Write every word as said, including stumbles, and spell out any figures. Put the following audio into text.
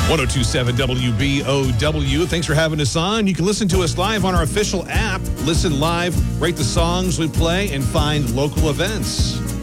ten twenty-seven W B O W. Thanks for having us on. You can listen to us live on our official app. Listen live, rate the songs we play, and find local events.